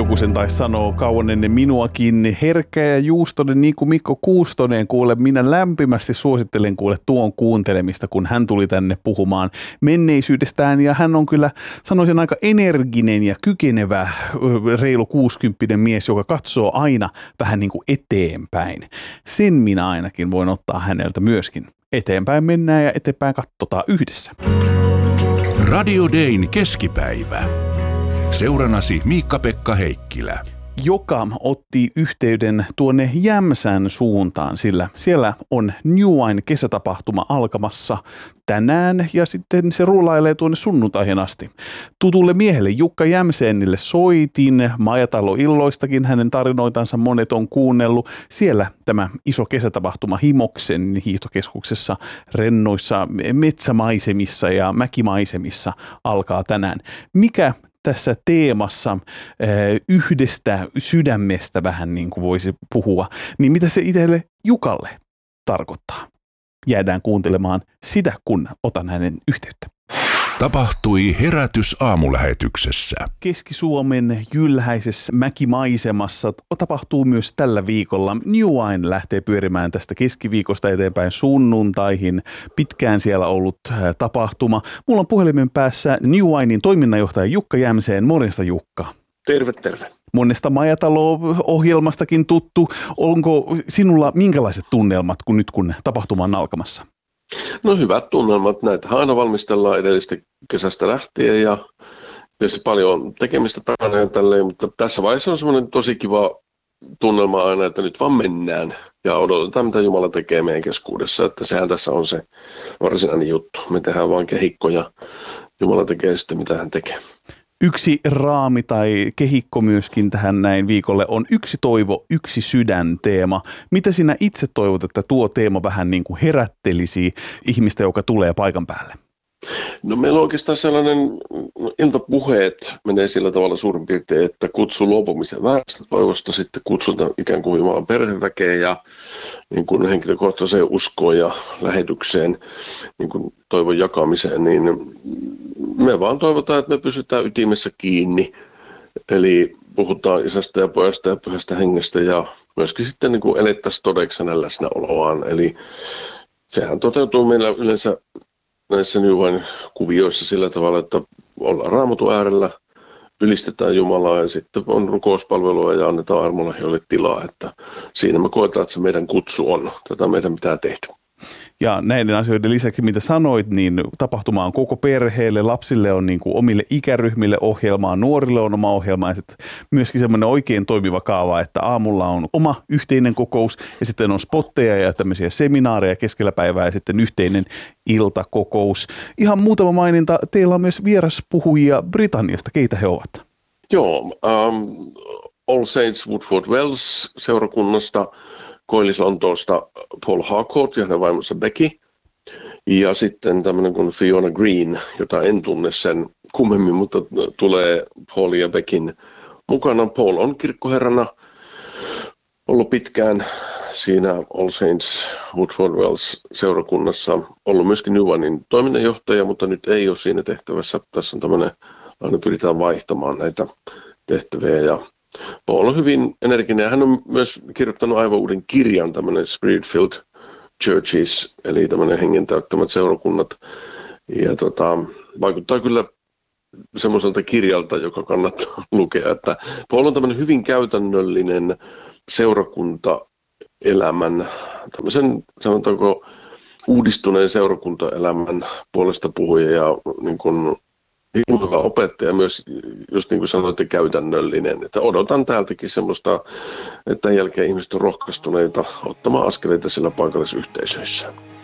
Joku sen taisi sanoa kauan ennen minuakin. Herkkä ja juustonen niin kuin Mikko Kuustonen. Kuule, minä lämpimästi suosittelen tuon kuuntelemista, kun hän tuli tänne puhumaan menneisyydestään. Ja hän on kyllä, sanoisin, aika energinen ja kykenevä reilu 60 mies, joka katsoo aina vähän niin kuin eteenpäin. Sen minä ainakin voin ottaa häneltä myöskin. Eteenpäin mennään ja eteenpäin katsotaan yhdessä. Radio Dayn keskipäivä. Seuranasi Miikka-Pekka Heikkilä. Joka otti yhteyden tuonne Jämsän suuntaan, sillä siellä on New Wine kesätapahtuma alkamassa tänään ja sitten se rullailee tuonne sunnuntaihin asti. Tutulle miehelle Jukka Jämseenille soitin, Majatalo-illoistakin hänen tarinoitansa monet on kuunnellut. Siellä tämä iso kesätapahtuma Himoksen hiihtokeskuksessa rennoissa metsämaisemissa ja mäkimaisemissa alkaa tänään. Mikä tässä teemassa yhdestä sydämestä vähän niin kuin voisi puhua, niin mitä se itselle Jukalle tarkoittaa? Jäädään kuuntelemaan sitä, kun otan hänen yhteyttä. Tapahtui herätys aamulähetyksessä. Keski-Suomen jylhäisessä mäkimaisemassa tapahtuu myös tällä viikolla. New Wine lähtee pyörimään tästä keskiviikosta eteenpäin sunnuntaihin. Pitkään siellä ollut tapahtuma. Mulla on puhelimen päässä New Winein toiminnanjohtaja Jukka Jämseen. Morjesta Jukka. Terve, terve. Monesta Majatalo-ohjelmastakin tuttu. Onko sinulla minkälaiset tunnelmat kun tapahtuma on alkamassa? No hyvät tunnelmat. Näitä aina valmistellaan edellistä kesästä lähtien ja tietysti paljon tekemistä takana ja tälleen, mutta tässä vaiheessa on semmoinen tosi kiva tunnelma aina, että nyt vaan mennään ja odotetaan, mitä Jumala tekee meidän keskuudessa, että sehän tässä on se varsinainen juttu. Me tehdään vaan kehikko ja Jumala tekee sitten, mitä hän tekee. Yksi raami tai kehikko myöskin tähän näin viikolle on yksi toivo, yksi sydän -teema. Mitä sinä itse toivot, että tuo teema vähän niin kuin herättelisi ihmistä, joka tulee paikan päälle? No meillä on oikeastaan sellainen, iltapuheet menee sillä tavalla suurin piirtein, että kutsu luopumisen väärästä toivosta, sitten kutsutaan ikään kuin Jumalan perheväkeen ja niin kuin henkilökohtaiseen uskoon ja lähetykseen, niin kuin toivon jakamiseen, niin me vaan toivotaan, että me pysytään ytimessä kiinni, eli puhutaan Isästä ja Pojasta ja Pyhästä Hengestä ja myöskin sitten niin kuin elettäisiin todeksi hänen läsnäoloaan, eli sehän toteutuu meillä yleensä näissä New Wine-kuvioissa sillä tavalla, että ollaan Raamatun äärellä, ylistetään Jumalaa ja sitten on rukouspalvelua ja annetaan armolahjoille tilaa, että siinä me koetaan, että se meidän kutsu on. Tätä meidän pitää tehdä. Ja näiden asioiden lisäksi, mitä sanoit, niin tapahtuma on koko perheelle, lapsille on niin kuin omille ikäryhmille ohjelmaa, nuorille on oma ohjelma ja sitten myöskin semmoinen oikein toimiva kaava, että aamulla on oma yhteinen kokous ja sitten on spotteja ja tämmöisiä seminaareja keskellä päivää ja sitten yhteinen iltakokous. Ihan muutama maininta, teillä on myös vieraspuhujia Britanniasta, keitä he ovat? Joo, All Saints Woodford Wells seurakunnasta, Koillis-Lontoosta Paul Harcourt ja hänen vaimonsa Becky. Ja sitten tämmöinen kuin Fiona Green, jota en tunne sen kummemmin, mutta tulee Paul ja Beckyn mukana. Paul on kirkkoherrana ollut pitkään siinä All Saints Woodford Wells seurakunnassa. Ollut myöskin New Winein toiminnanjohtaja, mutta nyt ei ole siinä tehtävässä. Tässä on tämmöinen, aina pyritään vaihtamaan näitä tehtäviä ja Paul on hyvin energinen ja hän on myös kirjoittanut aivan uuden kirjan, tämmöinen Spirit-Filled Churches, eli tämmöinen hengentäyttämät seurakunnat. Ja vaikuttaa kyllä semmoiselta kirjalta, joka kannattaa lukea. Että Paul on tämmöinen hyvin käytännöllinen seurakuntaelämän, tämmöisen sanotaanko uudistuneen seurakuntaelämän puolesta puhuja ja niin kuin hyvä opettaja myös, just niin kuin sanoitte, käytännöllinen. Että odotan täältäkin semmoista, että tämän jälkeen ihmiset on rohkaistuneita ottamaan askeleita siellä paikallisyhteisöissä.